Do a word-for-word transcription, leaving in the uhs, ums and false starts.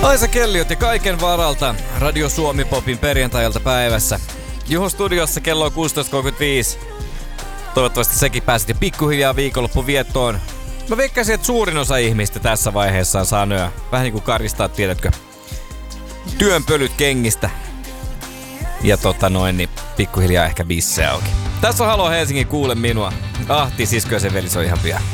Aisa Kelli otti kaiken varalta Radio Suomi Popin perjantailta päivässä. Juho studiossa kello on kuusitoista kolmekymmentäviisi. Toivottavasti sekin pääsit jo pikkuhiljaa viikonloppuviettoon. Mä veikkasin, että suurin osa ihmistä tässä vaiheessa on saanut vähän niin kuin karistaa, tiedätkö, työnpölyt kengistä. Ja tota noin, niin pikkuhiljaa ehkä bisse auki. Tässä on Halo Helsingin, kuule minua. Ahti, sisko ja sen veli, se on ihan pian.